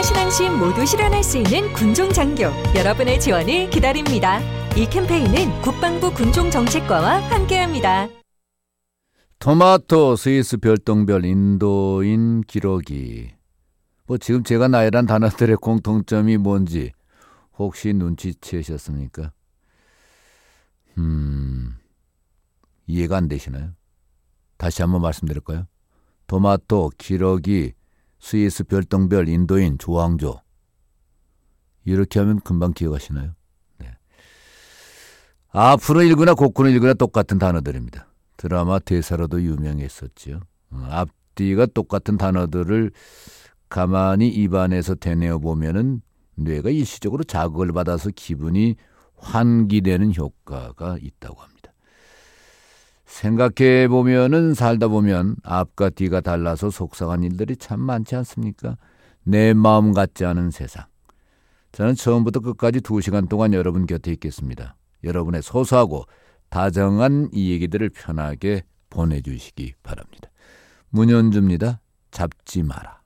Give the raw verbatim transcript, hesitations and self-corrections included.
신앙심 모두 실현할 수 있는 군종장교 여러분의 지원을 기다립니다. 이 캠페인은 국방부 군종정책과와 함께합니다. 토마토, 스위스 별똥별, 인도인 기러기. 뭐 지금 제가 나열한 단어들의 공통점이 뭔지 혹시 눈치채셨습니까? 음, 이해가 안 되시나요? 다시 한번 말씀드릴까요? 토마토, 기러기, 스위스 별똥별, 인도인, 조항조. 이렇게 하면 금방 기억하시나요? 네. 앞으로 읽으나 곡구는 읽으나 똑같은 단어들입니다. 드라마 대사로도 유명했었지요. 앞뒤가 똑같은 단어들을 가만히 입안에서 되뇌어 보면은 뇌가 일시적으로 자극을 받아서 기분이 환기되는 효과가 있다고 합니다. 생각해 보면은 살다 보면 앞과 뒤가 달라서 속상한 일들이 참 많지 않습니까? 내 마음 같지 않은 세상. 저는 처음부터 끝까지 두 시간 동안 여러분 곁에 있겠습니다. 여러분의 소소하고 다정한 이 얘기들을 편하게 보내주시기 바랍니다. 문현주입니다. 잡지 마라.